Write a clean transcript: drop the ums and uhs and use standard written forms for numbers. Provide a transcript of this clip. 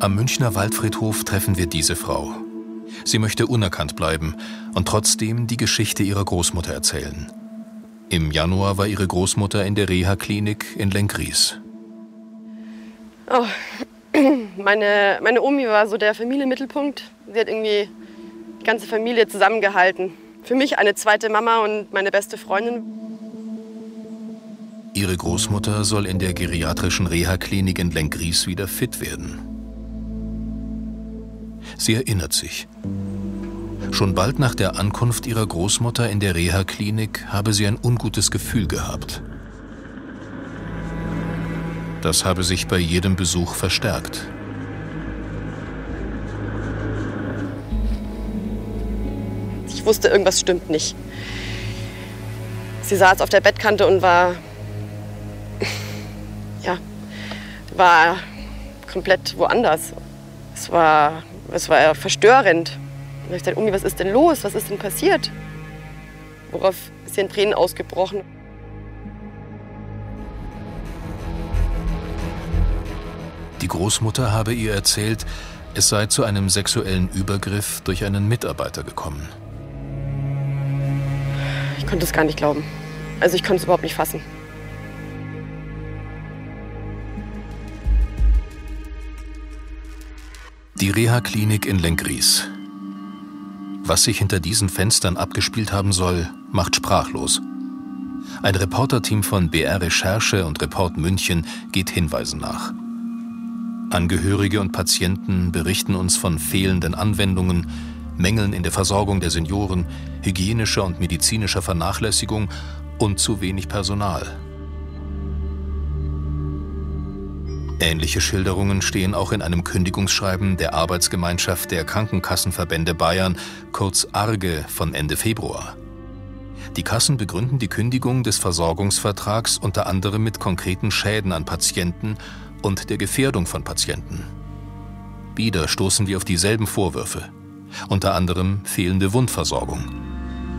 Am Münchner Waldfriedhof treffen wir diese Frau. Sie möchte unerkannt bleiben und trotzdem die Geschichte ihrer Großmutter erzählen. Im Januar war ihre Großmutter in der Reha-Klinik in Lenggries. Oh, meine Omi war so der Familienmittelpunkt. Sie hat irgendwie die ganze Familie zusammengehalten. Für mich eine zweite Mama und meine beste Freundin. Ihre Großmutter soll in der geriatrischen Reha-Klinik in Lenggries wieder fit werden. Sie erinnert sich. Schon bald nach der Ankunft ihrer Großmutter in der Reha-Klinik habe sie ein ungutes Gefühl gehabt. Das habe sich bei jedem Besuch verstärkt. Ich wusste, irgendwas stimmt nicht. Sie saß auf der Bettkante und war komplett woanders. Es war verstörend. Und ich dachte, Omi, was ist denn los? Was ist denn passiert? Worauf ist sie in Tränen ausgebrochen. Die Großmutter habe ihr erzählt, es sei zu einem sexuellen Übergriff durch einen Mitarbeiter gekommen. Ich konnte es gar nicht glauben. Also ich konnte es überhaupt nicht fassen. Die Reha-Klinik in Lenggries. Was sich hinter diesen Fenstern abgespielt haben soll, macht sprachlos. Ein Reporterteam von BR Recherche und Report München geht Hinweisen nach. Angehörige und Patienten berichten uns von fehlenden Anwendungen, Mängeln in der Versorgung der Senioren, hygienischer und medizinischer Vernachlässigung und zu wenig Personal. Ähnliche Schilderungen stehen auch in einem Kündigungsschreiben der Arbeitsgemeinschaft der Krankenkassenverbände Bayern, kurz ARGE, von Ende Februar. Die Kassen begründen die Kündigung des Versorgungsvertrags unter anderem mit konkreten Schäden an Patienten und der Gefährdung von Patienten. Wieder stoßen wir auf dieselben Vorwürfe, unter anderem fehlende Wundversorgung.